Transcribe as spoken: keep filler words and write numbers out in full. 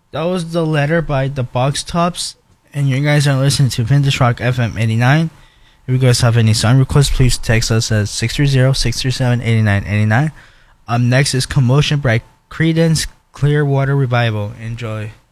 That was The Letter by the Box Tops, and you guys are listening to Vintage Rock F M eighty-nine. If you guys have any song requests, please text us at six three zero, six three seven, eight nine eight nine. Up next is Commotion by Creedence Clearwater Revival. Enjoy.